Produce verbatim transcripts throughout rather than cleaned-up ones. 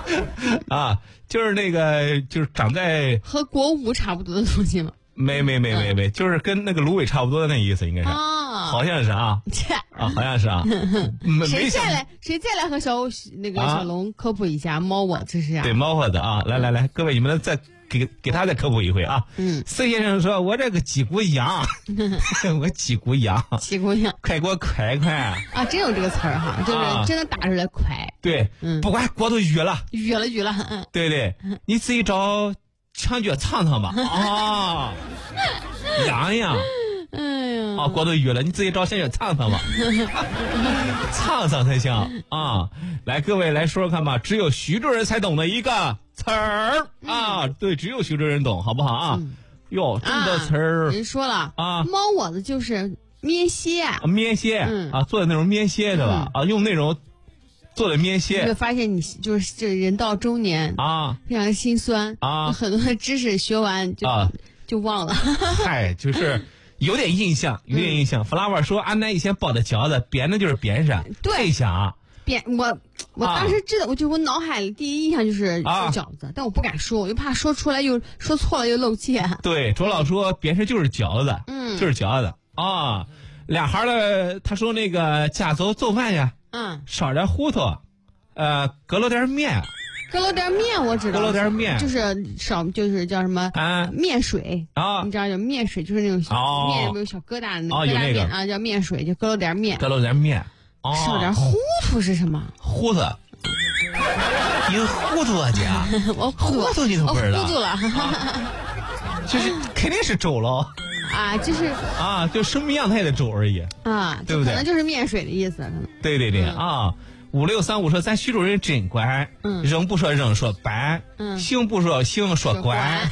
啊，就是那个就是长在和国五差不多的东西吗？ 没没没没没，就是跟那个芦苇差不多的那意思，应该是， 啊， 好像是啊，啊，好像是啊。 谁再来谁再来和小那个小龙科普一下猫窝这是啥？ 对，猫窝子啊，来来来，各位你们再给给他再科普一回啊。 嗯， 孙先生说：“我这个脊骨痒，我脊骨痒， 脊骨痒， 快给我快快啊！真有这个词儿哈，就是真的打出来快。 对，嗯，不管锅都淤了， 淤了淤了。嗯， 对对，你自己找墙角蹭蹭吧啊，痒痒。 哎呀， 啊，锅都淤了，你自己找墙角蹭蹭吧，蹭蹭才行啊！来，各位来说说看吧，只有徐州人才懂的一个词儿啊，对，只有徐州人懂，好不好啊？哟，这么多词儿， 人说了啊， 猫窝子就是棉鞋， 棉鞋啊，做的那种棉鞋对吧？啊，用那种做的棉鞋， 你会发现你就是这人到中年啊， 非常心酸啊， 很多的知识学完就啊就忘了。 嗨，就是有点印象，有点印象。弗拉瓦说，俺奶以前包的饺子编的就是边上， 对， 香。 编我我当时知道，我就我脑海里第一印象就是饺子，但我不敢说，我又怕说出来又说错了又露怯。 对，周老说边上就是饺子， 嗯， 就是饺子啊。俩孩儿他说那个家走做饭呀， 嗯， 烧点糊涂，呃，搁了点面。 搁了点面，我知道， 搁了点面， 就是少，就是叫什么啊？ 面水啊， 你知道叫面水，就是那种哦面有小疙瘩的那疙瘩面啊，叫面水，就搁了点面， 搁了点面， 哦，烧点糊涂是什么？ 糊涂，你糊涂啊姐？ 我糊涂你都不知道？ 糊涂了， 啊、就是肯定是粥了啊，就是啊，就什么样态的粥而已啊， 对不对？ 可能就是面水的意思，可能。 对对对、嗯、啊。五六三五说，咱徐州人真乖，嗯，扔不说扔，说搬，嗯，行不说行，说乖，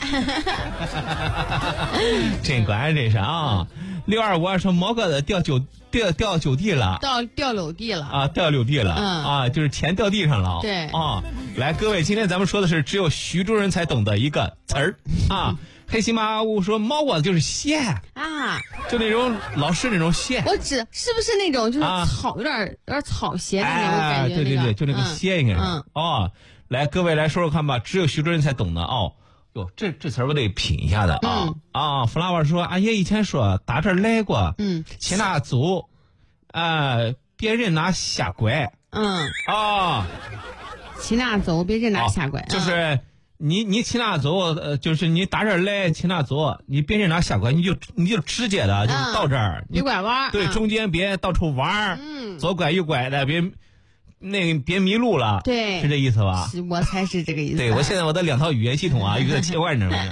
真乖，真是啊。六二五二说，毛哥子掉酒掉掉酒地了， 掉掉柳地了啊，掉柳地了， 嗯啊，就是钱掉地上了， 对啊。来，各位，今天咱们说的是只有徐州人才懂的一个词儿啊。黑西马乌说，猫窝子就是鞋啊， 就那种老式那种鞋。 我指是不是那种就是草、啊、有点有点草鞋的那种感觉、 哎？对对对，就那个鞋应该是。 嗯哦，来，各位来说说看吧，只有徐州人才懂的哦。哟，这这词儿我得品一下的啊、 嗯、 啊！弗拉瓦说，俺爷以前说打这儿来过， 嗯， 骑那走，啊、呃，别人拿瞎拐， 嗯啊， 骑那走，别人拿瞎拐， 啊、就是。嗯你你骑那走，呃，就是你打这儿来骑那走，你别人那瞎拐，你就你就直接的，就是到这儿， 别拐弯， 对，中间别到处弯， 嗯， 左拐右拐的，别那个别迷路了， 对， 是这意思吧？ 我才是这个意思。 对，我现在我的两套语言系统啊，有个切换着呢。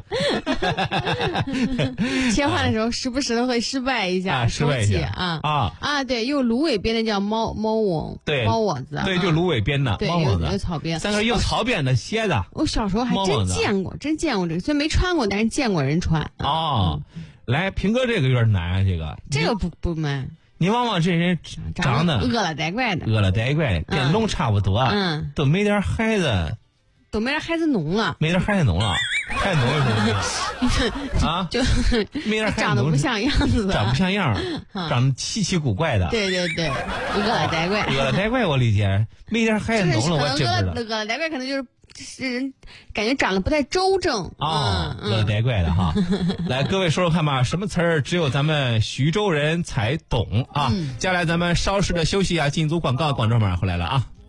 切换的时候时不时的会失败一下， 啊、失败一下啊啊啊！对，用芦苇编的叫猫猫窝， 对， 猫窝子， 对，就芦苇编的猫窝子， 有草编， 三个用草编的鞋子。 我小时候还真见过，真见过这个，虽然没穿过，但是见过人穿。 哦，来，平哥这个有点难啊，这个这个不不难。 你望望这人长得饿了呆怪的， 饿了呆怪的，跟龙差不多， 嗯， 都没点孩子， 都没点孩子浓了， 没点孩子浓了，太浓了啊， 就没点孩子长得不像样子， 长不像样，长得奇奇古怪的， 对对对，饿了呆怪， 饿了呆怪我理解，没点孩子浓了，我真不知道， 饿了呆怪可能就是。是人感觉长得不太周正啊， 饿了呆怪的哈。来，各位说说看吧，什么词儿只有咱们徐州人才懂啊？ 嗯、 接下来咱们稍事的休息啊，进组广告，广州马上回来了啊。